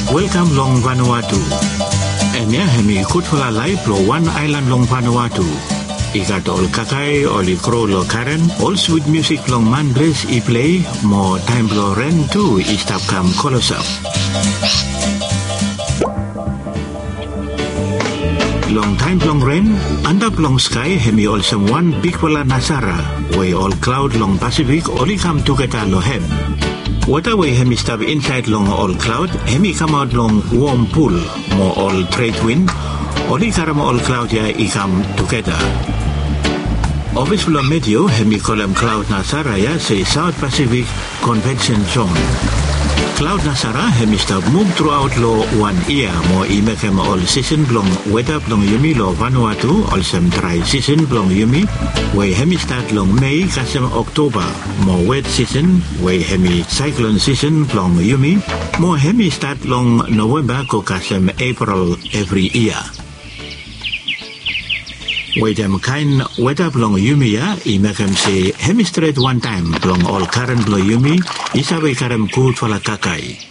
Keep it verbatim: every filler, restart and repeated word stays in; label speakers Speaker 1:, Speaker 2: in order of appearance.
Speaker 1: Welcome long Vanuatu. Enya hemi kutfula live lo one island long Vanuatu. Ikat ol kakai oli kro lo Karen, all sweet music long mandres I play, mo time lo ren tu istap kam kolosap. Long time long rain, andap long sky hemi also one big wala Nasara, way all cloud long Pacific only come together lo hem. Water way hemi stop inside long all cloud, hemi come out long warm pool, more all trade wind, only karam all cloud ya I come together. Office full of meteor, hemi column cloud Nasara ya say South Pacific Convention Zone. Cloud Nasara hemi stop move throughout lo one year, more I make him all season long weather long yumi lo Vanuatu, also dry season long yumi, way hemi start long May kasem October, more wet season, way hemi cyclone season long yumi, more hemi start long November ko kasem April every year. Way them kind weather long yumi ya, I make him say hemi straight one time long all current lo yumi, isa way karam cool for la kakai.